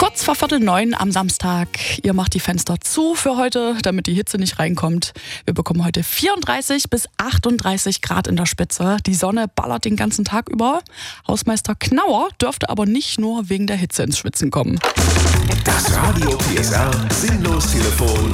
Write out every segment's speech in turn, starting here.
Kurz vor 8:45 am Samstag. Ihr macht die Fenster zu für heute, damit die Hitze nicht reinkommt. Wir bekommen heute 34 bis 38 Grad in der Spitze. Die Sonne ballert den ganzen Tag über. Hausmeister Knauer dürfte aber nicht nur wegen der Hitze ins Schwitzen kommen. Das Radio PSR Sinnlos-Telefon.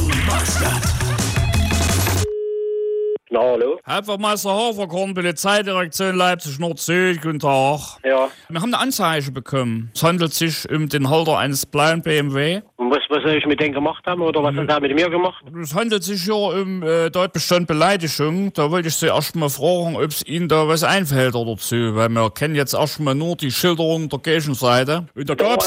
Na, hallo? Hauptwachtmeister Haferkorn, Polizeidirektion Leipzig-Nord-Süd, guten Tag. Ja. Wir haben eine Anzeige bekommen. Es handelt sich um den Halter eines blauen BMW. Und was soll ich mit denen gemacht haben oder was hat er mit mir gemacht? Es handelt sich hier um Tatbestand Beleidigung. Da wollte ich Sie erst mal fragen, ob es Ihnen da was einfällt dazu. Weil wir kennen jetzt erst mal nur die Schilderung der Gegenseite. Und da gab's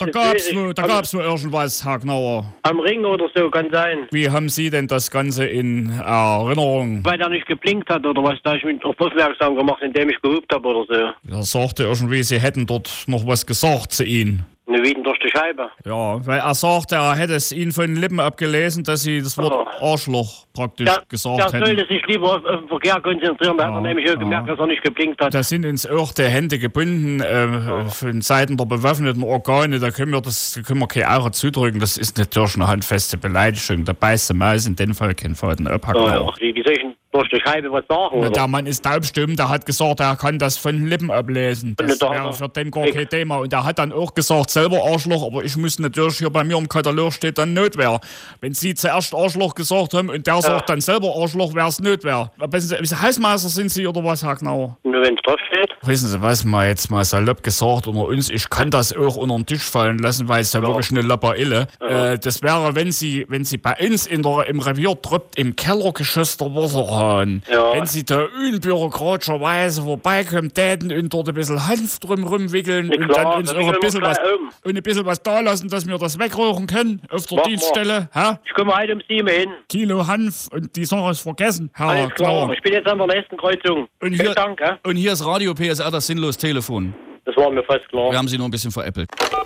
nur irgendwas, Herr Knauer. Am Ring oder so, kann sein. Wie haben Sie denn das Ganze in Erinnerung? Weil er nicht geblinkt hat oder was, da ich mich auf aufmerksam gemacht, indem ich gehupt habe oder so. Er sagte irgendwie, Sie hätten dort noch was gesagt zu Ihnen. Eine Wieden durch die Scheibe. Ja, weil er sagte, er hätte es Ihnen von den Lippen abgelesen, dass Sie das Wort Arschloch praktisch gesagt hätten. Der sollte sich lieber auf den Verkehr konzentrieren, da hat er nämlich auch gemerkt, dass er nicht geblinkt hat. Da sind uns auch die Hände gebunden von Seiten der bewaffneten Organe, da können wir keine Augen zudrücken, das ist natürlich eine handfeste Beleidigung, da beißt die Maus in dem Fall keinen Faden ab. Wie soll ich denn durch die Scheibe was sagen? Oder? Der Mann ist taubstumm, der hat gesagt, er kann das von den Lippen ablesen. Das wäre für den gar kein Thema. Und er hat dann auch gesagt, selber Arschloch, aber ich muss natürlich, hier bei mir im Katalog steht dann Notwehr. Wenn Sie zuerst Arschloch gesagt haben und der sagt dann selber Arschloch, wäre es Notwehr. Hausmeister sind Sie oder was, Herr Knauer? Nur wenn es drauf steht. Wissen Sie was, mal jetzt mal salopp gesagt unter uns, ich kann das auch unter den Tisch fallen lassen, weil es ja wirklich eine Lapperille. Das wäre, wenn Sie bei uns im Revier tropft, im Kellergeschoss der Wasserhahn. Ja. Wenn Sie da unbürokratischerweise vorbeikommen täten und dort ein bisschen Hanf drum rumwickeln und dann uns auch ein bisschen was da lassen, dass wir das wegrühren können auf der Dienststelle. Ich komme heute um 7 hin. Kilo Hanf und die Sache ist vergessen, Herr Alles klar, Knauer. ich bin jetzt an der nächsten Kreuzung. Und hier ist Radio PSR, das Sinnlos-Telefon. Das war mir fast klar. Wir haben Sie nur ein bisschen veräppelt.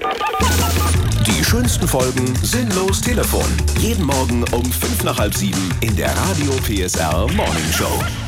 Die schönsten Folgen Sinnlos-Telefon. Jeden Morgen um 6:55 in der Radio PSR Morning Show.